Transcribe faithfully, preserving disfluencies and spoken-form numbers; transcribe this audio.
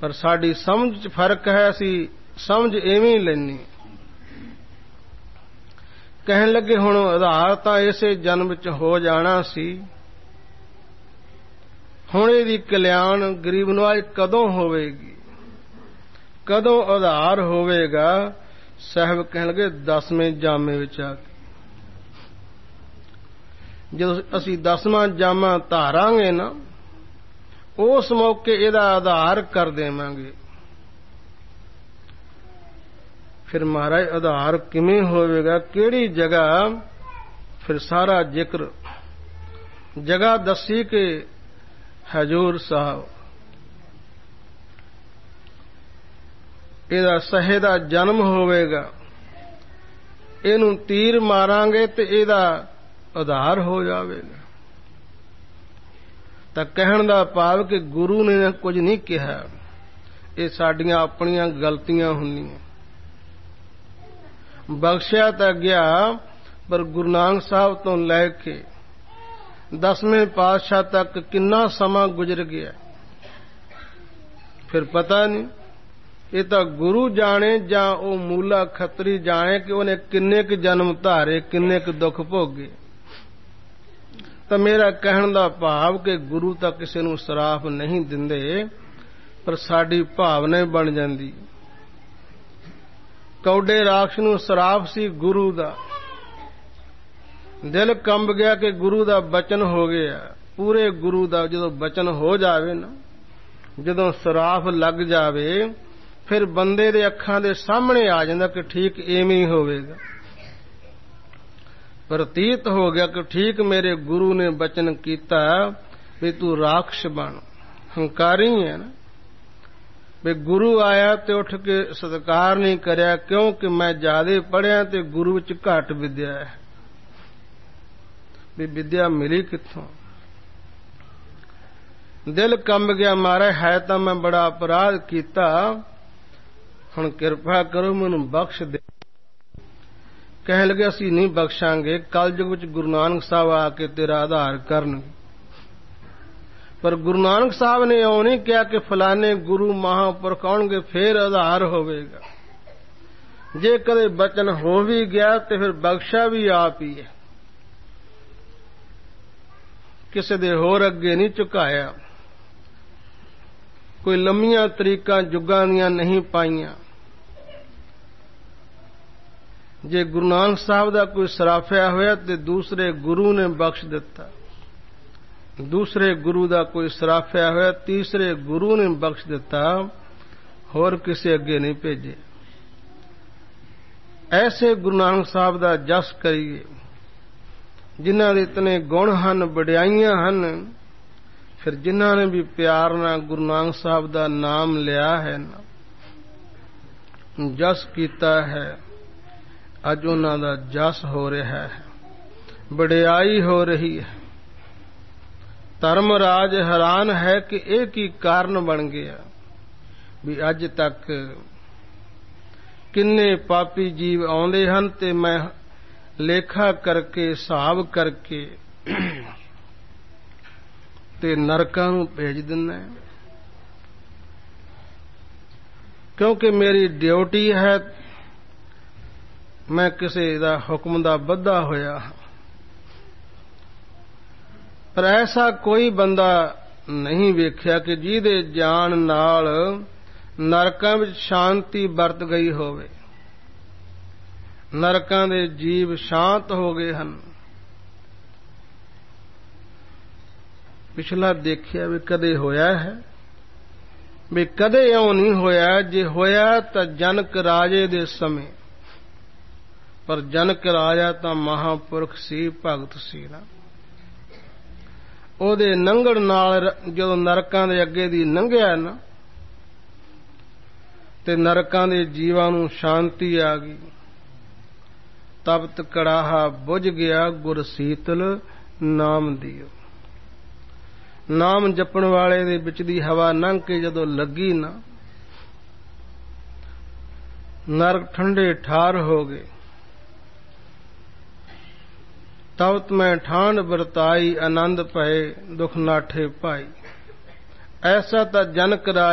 पर साडी समझ च फर्क है, असी समझ एवें लैनी। कहन लगे हुण आधार तां इसे जन्म च हो जाना सी, हुण इहदी कल्याण गरीब नवाज कदों होवेगी, कदों आधार होवेगा। साहब कहन लगे दसवें जामे विच आके, जदों असी दसवां जामा धारांगे ना, उस मौके इहदा आधार कर देवांगे। फिर महाराज आधार किवें होवेगा, किहड़ी जगह? फिर सारा जिक्र जगह दसी कि हजूर साहब ਇਹਦਾ ਸਹੇ ਦਾ ਜਨਮ ਹੋਵੇਗਾ, ਇਹਨੂੰ ਤੀਰ ਮਾਰਾਂਗੇ ਤੇ ਇਹਦਾ ਆਧਾਰ ਹੋ ਜਾਵੇਗਾ। ਤਾਂ ਕਹਿਣ ਦਾ ਭਾਵ ਕਿ ਗੁਰੂ ਨੇ ਕੁਝ ਨਹੀਂ ਕਿਹਾ, ਇਹ ਸਾਡੀਆਂ ਆਪਣੀਆਂ ਗਲਤੀਆਂ ਹੁੰਦੀਆਂ। ਬਖਸ਼ਿਆ ਤਾਂ ਗਿਆ, ਪਰ ਗੁਰੂ ਨਾਨਕ ਸਾਹਿਬ ਤੋਂ ਲੈ ਕੇ ਦਸਵੇਂ ਪਾਤਸ਼ਾਹ ਤੱਕ ਕਿੰਨਾ ਸਮਾਂ ਗੁਜ਼ਰ ਗਿਆ, ਫਿਰ ਪਤਾ ਨਹੀਂ। ਇਹ ਤਾਂ ਗੁਰੂ ਜਾਣੇ ਜਾਂ ਉਹ ਮੂਲਾ ਖੱਤਰੀ ਜਾਣੇ ਕਿ ਉਹਨੇ ਕਿੰਨੇ ਕੁ ਜਨਮ ਧਾਰੇ, ਕਿੰਨੇ ਕੁ ਦੁੱਖ ਭੋਗੇ। ਤਾਂ ਮੇਰਾ ਕਹਿਣ ਦਾ ਭਾਵ ਕਿ ਗੁਰੂ ਤਾਂ ਕਿਸੇ ਨੂੰ ਸਰਾਪ ਨਹੀਂ ਦਿੰਦੇ, ਪਰ ਸਾਡੀ ਭਾਵਨਾ ਬਣ ਜਾਂਦੀ। ਕੌਡੇ ਰਾਖਸ਼ ਨੂੰ ਸਰਾਪ ਸੀ ਗੁਰੂ ਦਾ, ਦਿਲ ਕੰਬ ਗਿਆ ਕਿ ਗੁਰੂ ਦਾ ਬਚਨ ਹੋ ਗਿਆ। ਪੂਰੇ ਗੁਰੂ ਦਾ ਜਦੋਂ ਬਚਨ ਹੋ ਜਾਵੇ ਨਾ, ਜਦੋਂ ਸਰਾਪ ਲੱਗ ਜਾਵੇ, ਫਿਰ ਬੰਦੇ ਦੇ ਅੱਖਾਂ ਦੇ ਸਾਹਮਣੇ ਆ ਜਾਂਦਾ ਕਿ ਠੀਕ ਐਵੇਂ ਹੀ ਹੋਵੇਗਾ। ਪ੍ਰਤੀਤ ਹੋ ਗਿਆ ਕਿ ਠੀਕ ਮੇਰੇ ਗੁਰੂ ਨੇ ਬਚਨ ਕੀਤਾ ਵੀ ਤੂੰ ਰਾਖਸ਼ ਬਣ, ਹੰਕਾਰੀ ਹੈ ਨਾ। ਵੀ ਗੁਰੂ ਆਇਆ ਤੇ ਉੱਠ ਕੇ ਸਤਿਕਾਰ ਨਹੀਂ ਕਰਿਆ, ਕਿਉਂਕਿ ਮੈਂ ਜ਼ਿਆਦੇ ਪੜ੍ਹਿਆ ਤੇ ਗੁਰੂ ਵਿੱਚ ਘੱਟ ਵਿਦਿਆ ਹੈ। ਵੀ ਵਿਦਿਆ ਮਿਲੀ ਕਿੱਥੋਂ? ਦਿਲ ਕੰਬ ਗਿਆ, ਮਾਰੇ ਹੈ ਤਾਂ ਮੈਂ ਬੜਾ ਅਪਰਾਧ ਕੀਤਾ, ਹੁਣ ਕਿਰਪਾ ਕਰੋ ਮੈਨੂੰ ਬਖਸ਼ ਦੇ। ਕਹਿਣ ਲੱਗੇ ਅਸੀਂ ਨਹੀਂ ਬਖਸ਼ਾਂਗੇ, ਕਲਯੁਗ ਵਿੱਚ ਗੁਰੂ ਨਾਨਕ ਸਾਹਿਬ ਆ ਕੇ ਤੇਰਾ ਆਧਾਰ ਕਰਨਗੇ। ਪਰ ਗੁਰੂ ਨਾਨਕ ਸਾਹਿਬ ਨੇ ਇਉਂ ਨਹੀਂ ਕਿਹਾ ਕਿ ਫਲਾਣੇ ਗੁਰੂ ਮਹਾਂਪੁਰਖ ਆਉਣਗੇ ਫੇਰ ਆਧਾਰ ਹੋਵੇਗਾ। ਜੇ ਕਦੇ ਬਚਨ ਹੋ ਵੀ ਗਿਆ ਤੇ ਫਿਰ ਬਖਸ਼ਾ ਵੀ ਆਪ ਹੀ ਹੈ, ਕਿਸੇ ਦੇ ਹੋਰ ਅੱਗੇ ਨਹੀਂ ਝੁਕਾਇਆ। ਕੋਈ ਲੰਮੀਆਂ ਤਰੀਕਾਂ ਜੁਗਾਂ ਦੀਆਂ ਨਹੀਂ ਪਾਈਆਂ। ਜੇ ਗੁਰੂ ਨਾਨਕ ਸਾਹਿਬ ਦਾ ਕੋਈ ਸਰਾਫਿਆ ਹੋਇਆ ਤੇ ਦੂਸਰੇ ਗੁਰੂ ਨੇ ਬਖਸ਼ ਦਿੱਤਾ, ਦੂਸਰੇ ਗੁਰੂ ਦਾ ਕੋਈ ਸਰਾਫਿਆ ਹੋਇਆ ਤੀਸਰੇ ਗੁਰੂ ਨੇ ਬਖਸ਼ ਦਿੱਤਾ, ਹੋਰ ਕਿਸੇ ਅੱਗੇ ਨਹੀਂ ਭੇਜੇ। ਐਸੇ ਗੁਰੂ ਨਾਨਕ ਸਾਹਿਬ ਦਾ ਜਸ ਕਰੀਏ ਜਿਨ੍ਹਾਂ ਦੇ ਇਤਨੇ ਗੁਣ ਹਨ, ਵਡਿਆਈਆਂ ਹਨ। ਫਿਰ ਜਿਨ੍ਹਾਂ ਨੇ ਵੀ ਪਿਆਰ ਨਾਲ ਗੁਰੂ ਨਾਨਕ ਸਾਹਿਬ ਦਾ ਨਾਮ ਲਿਆ ਹੈ ਨਾ, ਜਸ ਕੀਤਾ ਹੈ, ਅੱਜ ਉਹਨਾਂ ਦਾ ਜਸ ਹੋ ਰਿਹਾ ਹੈ, ਵਡਿਆਈ ਹੋ ਰਹੀ ਹੈ। ਧਰਮ ਰਾਜ ਹੈਰਾਨ ਹੈ ਕਿ ਇਹ ਕੀ ਕਾਰਨ ਬਣ ਗਿਆ ਵੀ ਅੱਜ ਤੱਕ ਕਿੰਨੇ ਪਾਪੀ ਜੀਵ ਆਉਂਦੇ ਹਨ ਤੇ ਮੈਂ ਲੇਖਾ ਕਰਕੇ ਹਿਸਾਬ ਕਰਕੇ ਤੇ ਨਰਕਾਂ ਨੂੰ ਭੇਜ ਦਿੰਦਾ, ਕਿਉਂਕਿ ਮੇਰੀ ਡਿਊਟੀ ਹੈ, ਮੈਂ ਕਿਸੇ ਦਾ ਹੁਕਮ ਦਾ ਬੱਧਾ ਹੋਇਆ। ਪਰ ਐਸਾ ਕੋਈ ਬੰਦਾ ਨਹੀਂ ਵੇਖਿਆ ਕਿ ਜਿਹਦੇ ਜਾਣ ਨਾਲ ਨਰਕਾਂ ਵਿੱਚ ਸ਼ਾਂਤੀ ਵਰਤ ਗਈ ਹੋਵੇ, ਨਰਕਾਂ ਦੇ ਜੀਵ ਸ਼ਾਂਤ ਹੋ ਗਏ ਹਨ। ਪਿਛਲਾ ਦੇਖਿਆ ਵੀ ਕਦੇ ਹੋਇਆ ਹੈ? ਵੀ ਕਦੇ ਇਉਂ ਨਹੀਂ ਹੋਇਆ। ਜੇ ਹੋਇਆ ਤਾਂ ਜਨਕ ਰਾਜੇ ਦੇ ਸਮੇਂ, ਪਰ ਜਨਕ ਰਾਜਾ ਤਾਂ ਮਹਾਂਪੁਰਖ ਸੀ, ਭਗਤ ਸੀ ਨਾ। ਉਹਦੇ ਲੰਘਣ ਨਾਲ ਜਦੋਂ ਨਰਕਾਂ ਦੇ ਅੱਗੇ ਦੀ ਲੰਘਿਆ ਨਾ, ਤੇ ਨਰਕਾਂ ਦੇ ਜੀਵਾਂ ਨੂੰ ਸ਼ਾਂਤੀ ਆ ਗਈ। ਤਪਤ ਕੜਾਹਾ ਬੁਝ ਗਿਆ, ਗੁਰ ਸੀਤਲ ਨਾਮ ਦਿਓ। ਨਾਮ ਜਪਣ ਵਾਲੇ ਦੇ ਵਿੱਚ ਦੀ ਹਵਾ ਲੰਘ ਕੇ ਜਦੋਂ ਲੱਗੀ ਨਾ, ਨਰਕ ਠੰਡੇ ਠਾਰ ਹੋ ਗਏ। ਤਵਤ ਮੈਂ ਠਾਂਡ ਵਰਤਾਈ, ਆਨੰਦ ਪਏ ਦੁਖ ਨਾਠੇ ਭਾਈ। ਐਸਾ ਤਾਂ ਜਨਕ ਰਾਜ